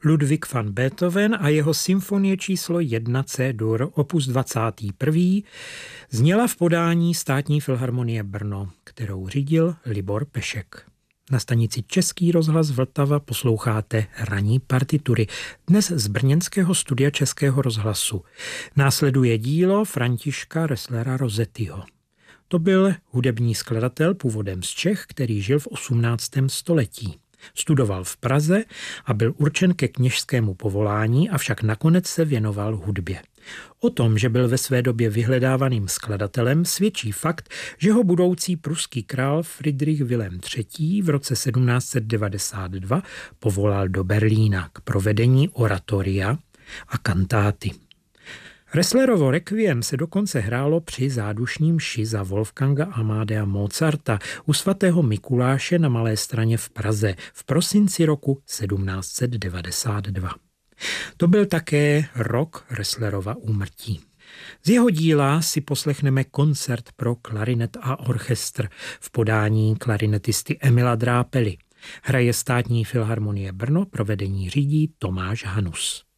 Ludwig van Beethoven a jeho symfonie číslo 1 C-dur, opus 21. zněla v podání Státní filharmonie Brno, kterou řídil Libor Pešek. Na stanici Český rozhlas Vltava posloucháte ranní partitury, dnes z brněnského studia Českého rozhlasu. Následuje dílo Františka Resslera Rosettiho. To byl hudební skladatel původem z Čech, který žil v 18. století. Studoval v Praze a byl určen ke kněžskému povolání, avšak nakonec se věnoval hudbě. O tom, že byl ve své době vyhledávaným skladatelem, svědčí fakt, že ho budoucí pruský král Friedrich Wilhelm III. V roce 1792 povolal do Berlína k provedení oratoria a kantáty. Resslerovo rekviem se dokonce hrálo při zádušní mši za Wolfganga Amadea Mozarta u svatého Mikuláše na Malé Straně v Praze v prosinci roku 1792. To byl také rok Resslerova úmrtí. Z jeho díla si poslechneme koncert pro klarinet a orchestr v podání klarinetisty Emila Drápely. Hraje Státní filharmonie Brno, provedení řídí Tomáš Hanus.